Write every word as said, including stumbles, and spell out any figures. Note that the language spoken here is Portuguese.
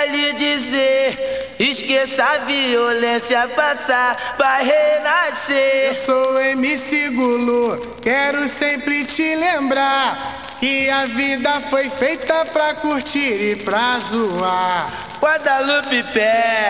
queria lhe dizer: esqueça a violência, passar, vai renascer. Eu sou M C Gulu, quero sempre te lembrar que a vida foi feita pra curtir e pra zoar. Guadalupe Pé.